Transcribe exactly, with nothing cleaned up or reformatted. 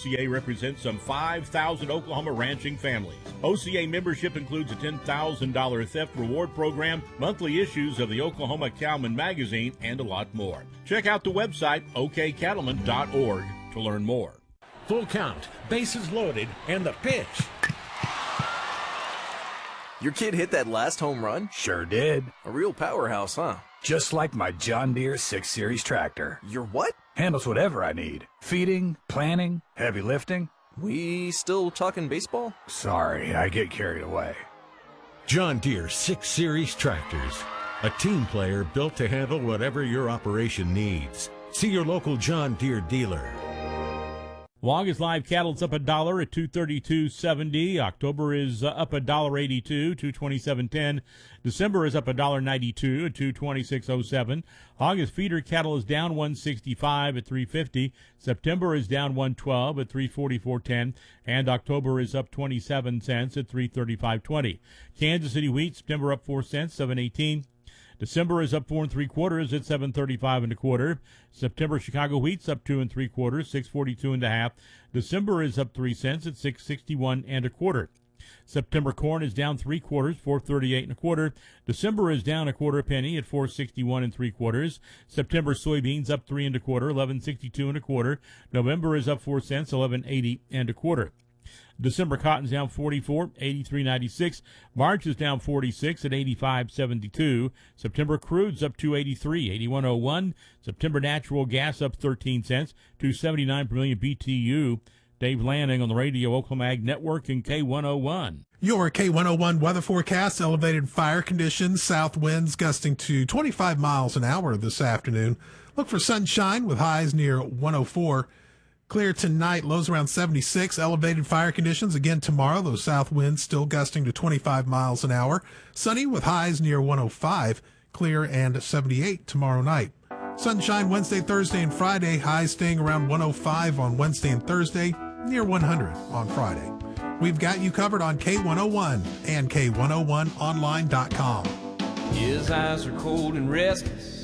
C A represents some five thousand Oklahoma ranching families. O C A membership includes a ten thousand dollars theft reward program, monthly issues of the Oklahoma Cowman magazine, and a lot more. Check out the website o k cattlemen dot org to learn more. Full count, bases loaded, and the pitch. Your kid hit that last home run? Sure did. A real powerhouse, huh? Just like my John Deere six series tractor. Your what? Handles whatever I need. Feeding, planting, heavy lifting. We still talking baseball? Sorry, I get carried away. John Deere six series tractors. A team player built to handle whatever your operation needs. See your local John Deere dealer. August live cattle's up a dollar at two thirty-two seventy. October is uh, up a dollar eighty-two, two twenty-seven ten. December is up a dollar ninety-two at two twenty-six oh seven. August feeder cattle is down one sixty-five at three fifty. September is down one twelve at three forty-four ten, and October is up twenty-seven cents at three thirty-five twenty. Kansas City wheat September up four cents, seven eighteen. December is up four and three quarters at seven thirty-five and a quarter. September Chicago wheat's up two and three quarters, six forty-two and a half. December is up three cents at six sixty-one and a quarter. September corn is down three quarters, four thirty-eight and a quarter. December is down a quarter penny at four sixty-one and three quarters. September soybeans up three and a quarter, eleven sixty-two and a quarter. November is up four cents, eleven eighty and a quarter. December cotton's down forty-four, eighty-three ninety-six. March is down forty-six at eighty-five seventy-two. September crude's up two eighty-three, eighty-one oh one. September natural gas up thirteen cents, two seventy-nine per million B T U. Dave Lanning on the radio, Oklahoma Ag Network and K one oh one. Your K one oh one weather forecast: elevated fire conditions, south winds gusting to twenty-five miles an hour this afternoon. Look for sunshine with highs near one oh four. Clear tonight, lows around seventy-six. Elevated fire conditions again tomorrow. Those south winds still gusting to twenty-five miles an hour. Sunny with highs near one oh five. Clear and seventy-eight tomorrow night. Sunshine Wednesday, Thursday, and Friday. Highs staying around one oh five on Wednesday and Thursday. Near one hundred on Friday. We've got you covered on K one oh one and K one oh one online dot com. His eyes are cold and restless.